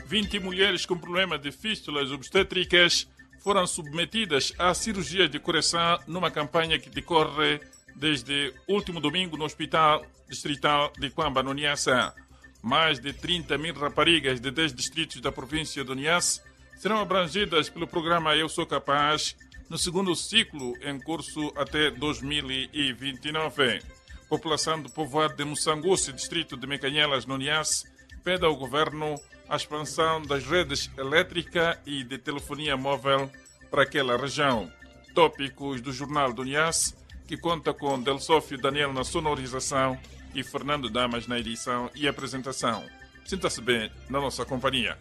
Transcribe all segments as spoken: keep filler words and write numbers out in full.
vinte mulheres com problema de fístulas obstétricas foram submetidas à cirurgia de correção numa campanha que decorre desde último domingo no Hospital Distrital de Quamba, no Niassa. Mais de trinta mil raparigas de dez distritos da província do Niassa serão abrangidas pelo programa Eu Sou Capaz no segundo ciclo em curso até dois mil e vinte e nove. População do povoado de Moçanguce, distrito de Mecanhelas, no Niassa, pede ao governo a expansão das redes elétrica e de telefonia móvel para aquela região. Tópicos do Jornal do Niassa, que conta com Del Sófio Daniel na sonorização e Fernando Damas na edição e apresentação. Sinta-se bem na nossa companhia.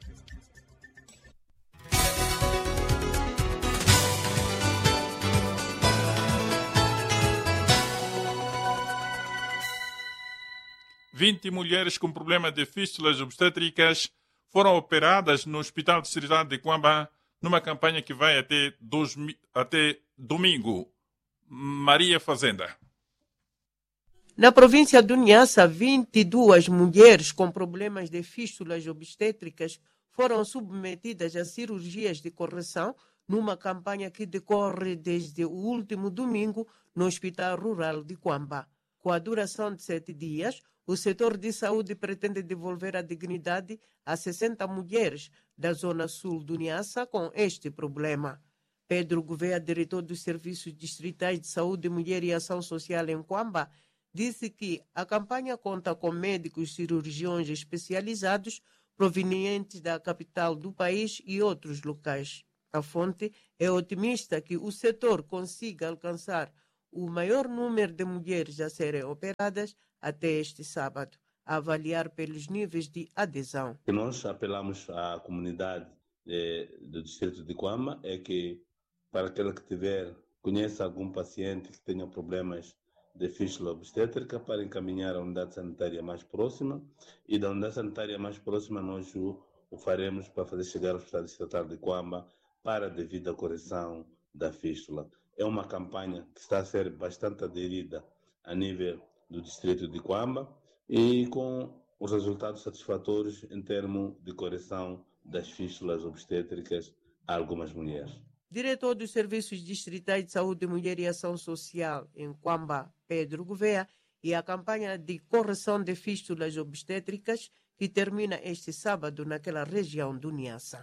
vinte mulheres com problema de fístulas obstétricas foram operadas no Hospital Distrital de Quamba numa campanha que vai até, dois, até domingo. Maria Fazenda. Na província do Niassa, vinte e duas mulheres com problemas de fístulas obstétricas foram submetidas a cirurgias de correção numa campanha que decorre desde o último domingo no Hospital Rural de Quamba. Com a duração de sete dias, o setor de saúde pretende devolver a dignidade a sessenta mulheres da zona sul do Niassa com este problema. Pedro Gouveia, diretor dos Serviços Distritais de Saúde, Mulher e Ação Social em Quamba, disse que a campanha conta com médicos cirurgiões especializados provenientes da capital do país e outros locais. A fonte é otimista que o setor consiga alcançar o maior número de mulheres a serem operadas até este sábado, a avaliar pelos níveis de adesão. O que nós apelamos à comunidade eh, do distrito de Quamba é que, para aquele que tiver, conheça algum paciente que tenha problemas de fístula obstétrica, para encaminhar a unidade sanitária mais próxima, e da unidade sanitária mais próxima nós o, o faremos para fazer chegar ao Hospital Distrital de Quamba para a devida correção da fístula. É uma campanha que está a ser bastante aderida a nível do distrito de Quamba e com os resultados satisfatórios em termos de correção das fístulas obstétricas a algumas mulheres. Diretor dos Serviços Distritais de Saúde, Mulher e Ação Social em Quamba, Pedro Gouveia, e a campanha de correção de fístulas obstétricas que termina este sábado naquela região do Niassa.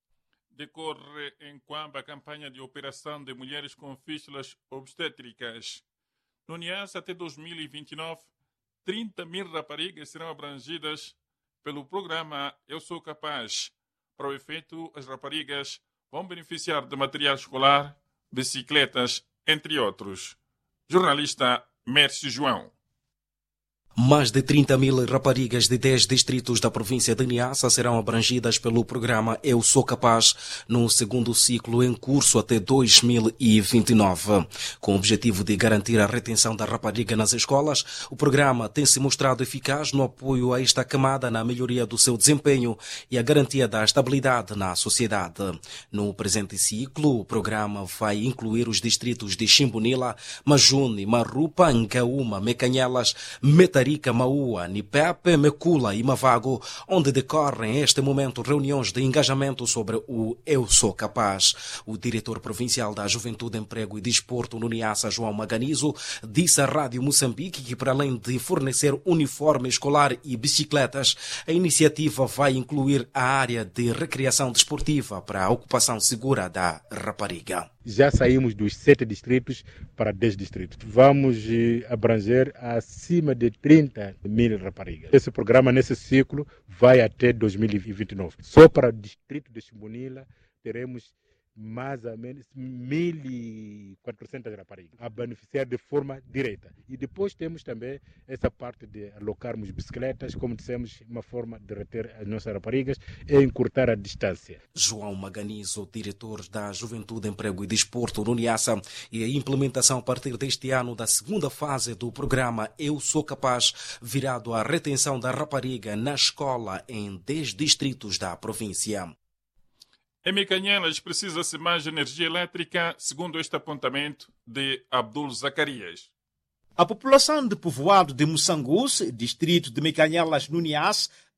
Decorre em Quamba a campanha de operação de mulheres com fístulas obstétricas. No Niassa, até dois mil e vinte e nove, trinta mil raparigas serão abrangidas pelo programa Eu Sou Capaz. Para o efeito, as raparigas vão beneficiar de material escolar, bicicletas, entre outros. Jornalista Mércio João. Mais de trinta mil raparigas de dez distritos da província de Niassa serão abrangidas pelo programa Eu Sou Capaz no segundo ciclo em curso até dois mil e vinte e nove. Com o objetivo de garantir a retenção da rapariga nas escolas, o programa tem se mostrado eficaz no apoio a esta camada na melhoria do seu desempenho e a garantia da estabilidade na sociedade. No presente ciclo, o programa vai incluir os distritos de Chimbunila, Majune, Marupa, Ncaúma, Mecanhelas, Metarica, Maua, Nipepe, Mecula e Mavago, onde decorrem este momento reuniões de engajamento sobre o Eu Sou Capaz. O diretor provincial da Juventude, Emprego e Desporto no Niassa, João Maganizo, disse à Rádio Moçambique que, para além de fornecer uniforme escolar e bicicletas, a iniciativa vai incluir a área de recreação desportiva para a ocupação segura da rapariga. Já saímos dos sete distritos para dez distritos. Vamos eh, abranger acima de trinta mil raparigas. Esse programa, nesse ciclo, vai até dois mil e vinte e nove. Só para o distrito de Chimbunila, teremos mais ou menos mil e quatrocentas raparigas a beneficiar de forma direta. E depois temos também essa parte de alocarmos bicicletas, como dissemos, uma forma de reter as nossas raparigas e encurtar a distância. João Maganizo, diretor da Juventude, Emprego e Desporto no Niassa, e a implementação a partir deste ano da segunda fase do programa Eu Sou Capaz, virado à retenção da rapariga na escola em dez distritos da província. Em Mecanhelas precisa-se mais energia elétrica, segundo este apontamento de Abdul Zacarias. A população de povoado de Moçanguce, distrito de Mecanhelas no Niassa,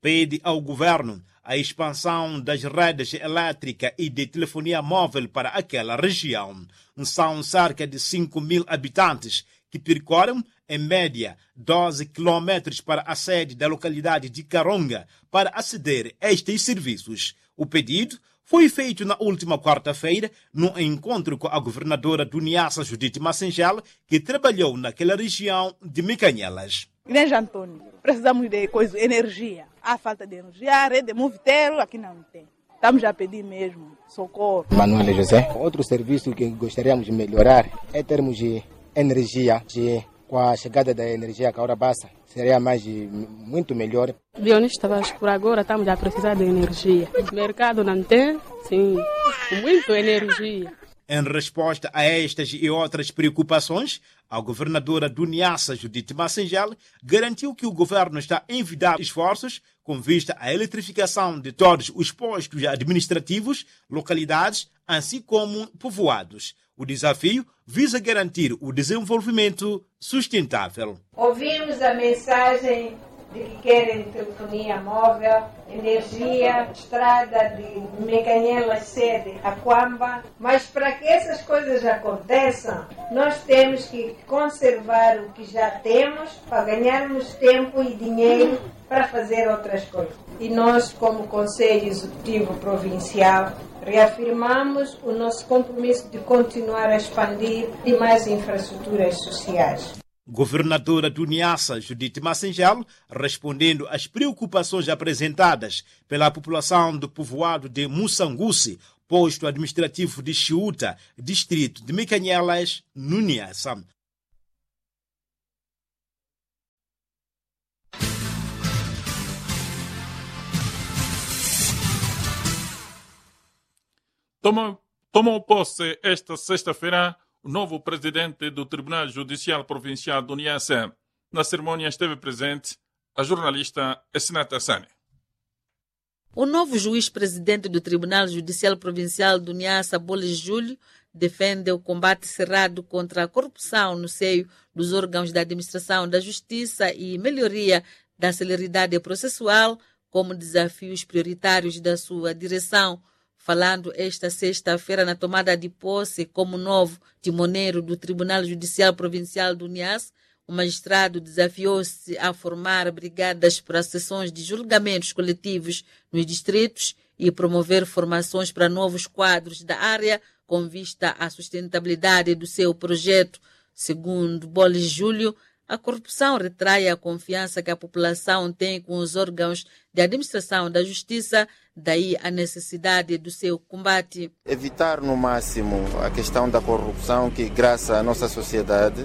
pede ao governo a expansão das redes elétricas e de telefonia móvel para aquela região. São cerca de cinco mil habitantes que percorrem, em média, doze quilômetros para a sede da localidade de Karonga para aceder a estes serviços. O pedido foi feito na última quarta-feira, num encontro com a governadora do Niassa, Judite Massengel, que trabalhou naquela região de Mecanhelas. Grande Antônio, precisamos de coisa, energia. Há falta de energia, a rede Moviteiro aqui não tem. Estamos a pedir mesmo socorro. Manuel José, outro serviço que gostaríamos de melhorar é termos de energia, de, com a chegada da energia que agora passa, seria mais muito melhor. Bionista, por agora estamos a precisar de energia. O mercado não tem, sim, muita energia. Em resposta a estas e outras preocupações, a governadora do Niassa, Judite Massengel, garantiu que o governo está a envidar esforços com vista à eletrificação de todos os postos administrativos, localidades, assim como povoados. O desafio visa garantir o desenvolvimento sustentável. Ouvimos a mensagem de que querem telefonia móvel, energia, estrada de Mecanhelas sede a Quamba, mas para que essas coisas aconteçam, nós temos que conservar o que já temos para ganharmos tempo e dinheiro para fazer outras coisas. E nós, como Conselho Executivo Provincial, reafirmamos o nosso compromisso de continuar a expandir de mais infraestruturas sociais. Governadora do Niassa, Judite Massengel, respondendo às preocupações apresentadas pela população do povoado de Mussangusse, posto administrativo de Chiuta, distrito de Mecanhelas, no Niassa. Tomou, tomou posse esta sexta-feira o novo presidente do Tribunal Judicial Provincial do Niassa. Na cerimônia esteve presente a jornalista Esnata Sani. O novo juiz-presidente do Tribunal Judicial Provincial do Niassa, Bolis Júlio, defende o combate cerrado contra a corrupção no seio dos órgãos da administração da justiça e melhoria da celeridade processual como desafios prioritários da sua direção. Falando esta sexta-feira na tomada de posse como novo timoneiro do Tribunal Judicial Provincial do Niassa, o magistrado desafiou-se a formar brigadas para sessões de julgamentos coletivos nos distritos e promover formações para novos quadros da área com vista à sustentabilidade do seu projeto. Segundo Bolis Júlio, a corrupção retrai a confiança que a população tem com os órgãos de administração da justiça, daí a necessidade do seu combate. Evitar no máximo a questão da corrupção que graça a nossa sociedade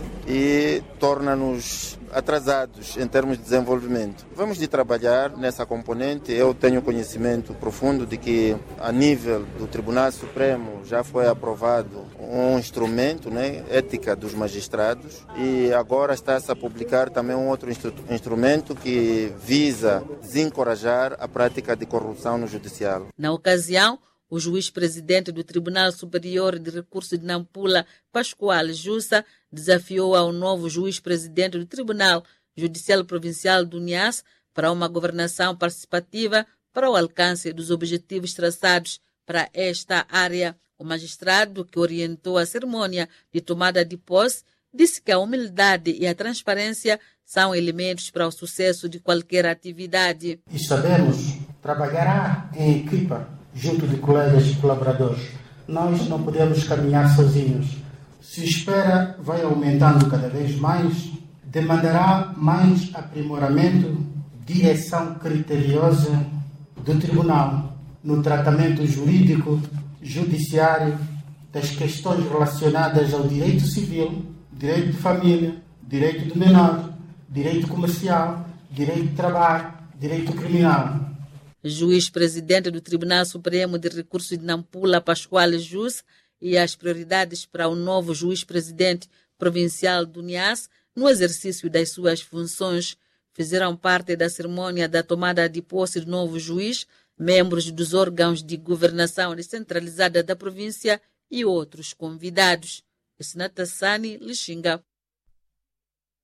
e torna-nos atrasados em termos de desenvolvimento. Vamos de trabalhar nessa componente. Eu tenho conhecimento profundo de que a nível do Tribunal Supremo já foi aprovado um instrumento, né, ética dos magistrados, e agora está-se a publicar também um outro instru- instrumento que visa desencorajar a prática de corrupção no judiciário. Na ocasião, o juiz-presidente do Tribunal Superior de Recursos de Nampula, Pascoal Jussa, desafiou ao novo juiz-presidente do Tribunal Judicial Provincial do Niassa para uma governação participativa para o alcance dos objetivos traçados para esta área. O magistrado, que orientou a cerimônia de tomada de posse, disse que a humildade e a transparência são elementos para o sucesso de qualquer atividade. E sabemos trabalhar em equipa, junto de colegas e colaboradores. Nós não podemos caminhar sozinhos. Se espera vai aumentando cada vez mais, demandará mais aprimoramento, direção criteriosa do tribunal no tratamento jurídico, judiciário, das questões relacionadas ao direito civil, direito de família, direito do menor, direito comercial, direito de trabalho, direito criminal. Juiz-presidente do Tribunal Supremo de Recursos de Nampula, Pascoal Jussa, e as prioridades para o novo juiz-presidente provincial do Niassa no exercício das suas funções fizeram parte da cerimônia da tomada de posse do novo juiz, membros dos órgãos de governação descentralizada da província e outros convidados. Esnata Sani, Lixinga.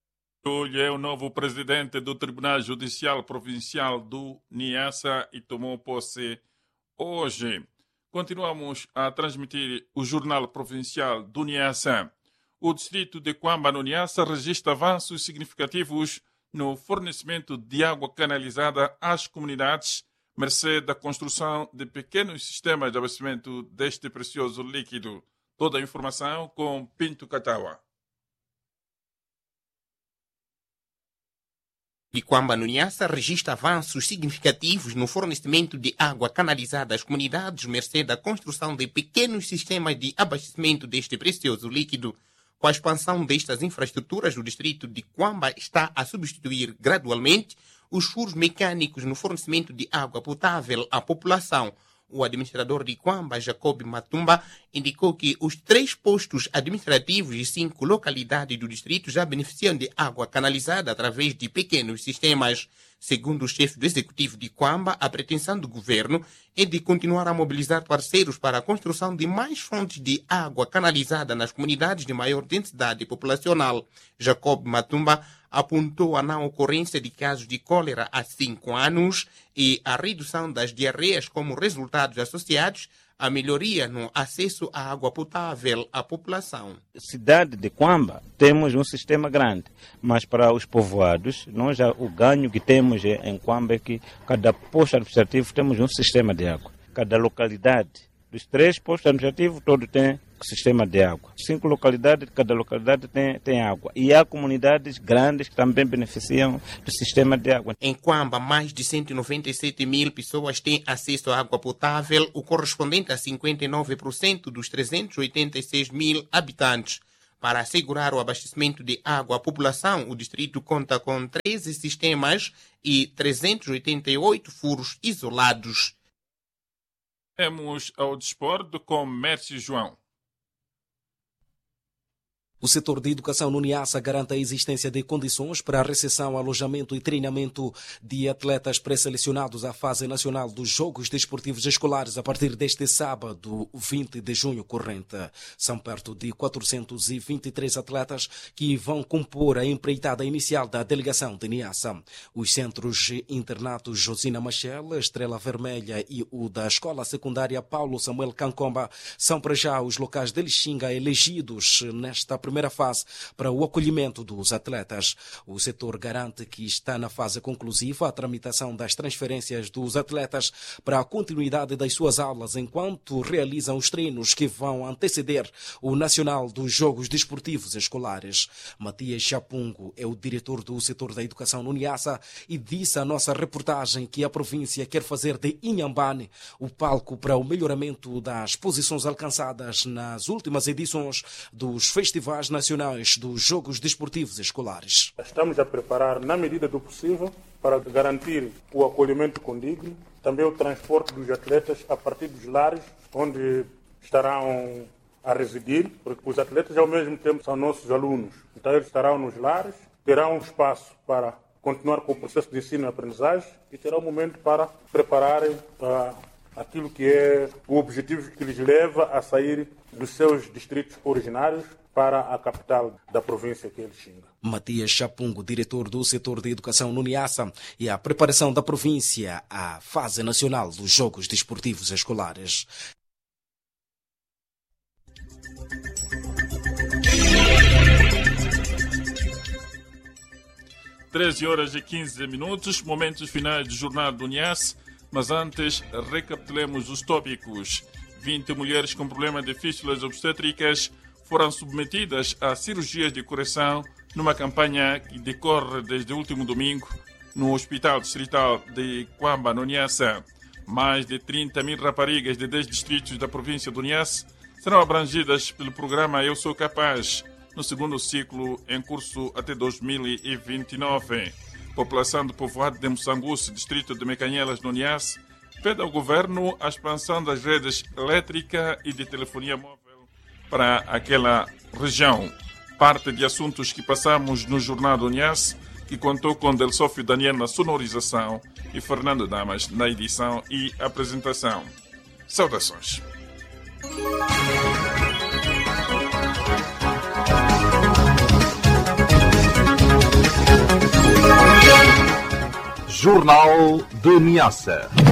Júlio é o novo presidente do Tribunal Judicial Provincial do Niassa e tomou posse hoje. Continuamos a transmitir o Jornal Provincial do Niassa. O distrito de Quamba, no Niassa, registra avanços significativos no fornecimento de água canalizada às comunidades, mercê da construção de pequenos sistemas de abastecimento deste precioso líquido. Toda a informação com Pinto Catawa. Quamba, no Niassa, registra avanços significativos no fornecimento de água canalizada às comunidades, mercê da construção de pequenos sistemas de abastecimento deste precioso líquido. Com a expansão destas infraestruturas, o distrito de Quamba está a substituir gradualmente os furos mecânicos no fornecimento de água potável à população. O administrador de Quamba, Jacob Matumba, indicou que os três postos administrativos e cinco localidades do distrito já beneficiam de água canalizada através de pequenos sistemas. Segundo o chefe do executivo de Quamba, a pretensão do governo é de continuar a mobilizar parceiros para a construção de mais fontes de água canalizada nas comunidades de maior densidade populacional. Jacob Matumba apontou a não ocorrência de casos de cólera há cinco anos e a redução das diarreias como resultados associados à melhoria no acesso à água potável à população. Cidade de Quamba, temos um sistema grande, mas para os povoados, nós já, o ganho que temos em Quamba é que cada posto administrativo temos um sistema de água. Cada localidade, dos três postos administrativos, todo tem sistema de água. Cinco localidades, cada localidade tem, tem água. E há comunidades grandes que também beneficiam do sistema de água. Em Quamba, mais de cento e noventa e sete mil pessoas têm acesso à água potável, o correspondente a cinquenta e nove por cento dos trezentos e oitenta e seis mil habitantes. Para assegurar o abastecimento de água à população, o distrito conta com treze sistemas e trezentos e oitenta e oito furos isolados. Vamos ao desporto com Mércio João. O setor de educação no Niassa garante a existência de condições para a recepção, alojamento e treinamento de atletas pré-selecionados à fase nacional dos Jogos Desportivos Escolares a partir deste sábado, vinte de junho corrente. São perto de quatrocentos e vinte e três atletas que vão compor a empreitada inicial da delegação de Niassa. Os centros internatos Josina Machel, Estrela Vermelha e o da Escola Secundária Paulo Samuel Cankomba são para já os locais de Lixinga elegidos nesta primeira fase para o acolhimento dos atletas. O setor garante que está na fase conclusiva a tramitação das transferências dos atletas para a continuidade das suas aulas enquanto realizam os treinos que vão anteceder o Nacional dos Jogos Desportivos Escolares. Matias Chapungo é o diretor do setor da educação no Niassa e disse à nossa reportagem que a província quer fazer de Inhambane o palco para o melhoramento das posições alcançadas nas últimas edições dos festivais nacionais dos Jogos Desportivos Escolares. Estamos a preparar, na medida do possível, para garantir o acolhimento condigno, também o transporte dos atletas a partir dos lares onde estarão a residir, porque os atletas ao mesmo tempo são nossos alunos. Então eles estarão nos lares, terão um espaço para continuar com o processo de ensino e aprendizagem e terão um momento para prepararem uh, aquilo que é o objetivo que lhes leva a sair dos seus distritos originários para a capital da província, que é Lixinga. Matias Chapungo, diretor do setor de educação no Niassa, e a preparação da província à fase nacional dos Jogos Desportivos Escolares. treze horas e quinze minutos, momentos finais do Jornal do Niassa, mas antes recapitulemos os tópicos. vinte mulheres com problemas de fístulas obstétricas foram submetidas a cirurgias de correção numa campanha que decorre desde o último domingo no Hospital Distrital de Quamba, no Niassa. Mais de trinta mil raparigas de dez distritos da província do Niassa serão abrangidas pelo programa Eu Sou Capaz, no segundo ciclo em curso até dois mil e vinte e nove. População do povoado de Moçambuço, distrito de Mecanhelas, no Niassa, pede ao governo a expansão das redes elétrica e de telefonia móvel para aquela região. Parte de assuntos que passamos no Jornal do Niassa, que contou com Del Sófio Daniel na sonorização e Fernando Damas na edição e apresentação. Saudações. Jornal de Niassa.